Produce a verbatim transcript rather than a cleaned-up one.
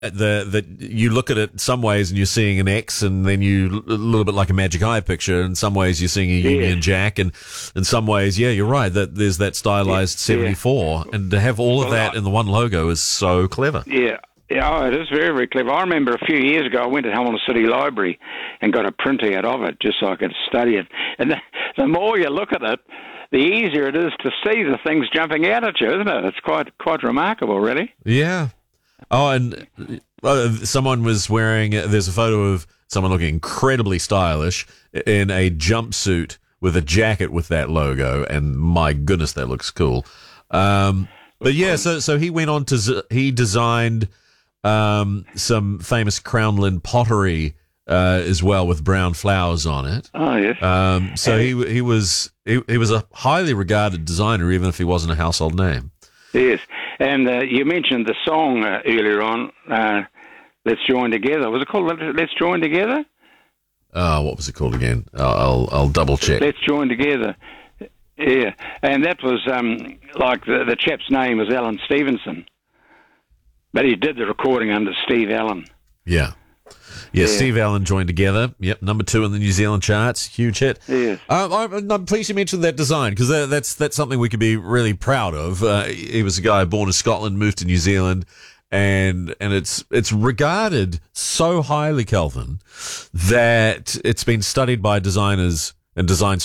the that you look at it some ways and you're seeing an X, and then you a little bit like a Magic Eye picture. In some ways, you're seeing a Union Yes. Jack, and in some ways, yeah, you're right that there's that stylized Yeah. seventy-four, and to have all of Well, that I- in the one logo is so clever. Yeah. Yeah, oh, it is very, very clever. I remember a few years ago I went to Hamilton City Library and got a printout of it just so I could study it. And the, the more you look at it, the easier it is to see the things jumping out at you, isn't it? It's quite quite remarkable, really. Yeah. Oh, and uh, someone was wearing. There's a photo of someone looking incredibly stylish in a jumpsuit with a jacket with that logo, and my goodness, that looks cool. Um, but yeah, so so he went on to z- he designed um, some famous Crownland pottery uh, as well with brown flowers on it. Oh, yes. Um, so he he was he, he was a highly regarded designer, even if he wasn't a household name. Yes. And uh, you mentioned the song uh, earlier on, uh, Let's Join Together. Was it called Let- Let's Join Together? Uh, what was it called again? I'll I'll double check. Let's Join Together. Yeah. And that was, um, like, the, the chap's name was Alan Stevenson. But he did the recording under Steve Allen. Yeah. Yeah, Yeah. Steve Allen joined together. Yep, number two in the New Zealand charts. Huge hit. Yes. Um, I'm, I'm pleased you mentioned that design, because that, that's that's something we could be really proud of. Uh, he was a guy born in Scotland, moved to New Zealand, and and it's it's regarded so highly, Kelvin, that it's been studied by designers and design